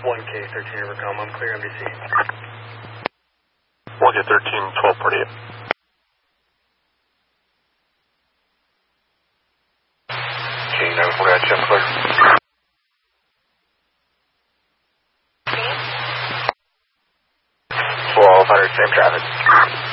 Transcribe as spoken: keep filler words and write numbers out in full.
one K thirteen Rivercom, I'm clear M D C. one K thirteen, twelve forty-eight. K nine four, got you, I'm clear. twelve hundred, same traffic.